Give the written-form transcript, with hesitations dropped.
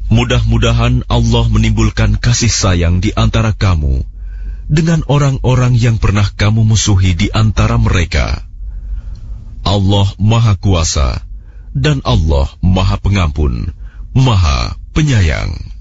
Mudah-mudahan Allah menimbulkan kasih sayang di antara kamu dengan orang-orang yang pernah kamu musuhi di antara mereka. Allah Maha Kuasa dan Allah Maha Pengampun, Maha Penyayang.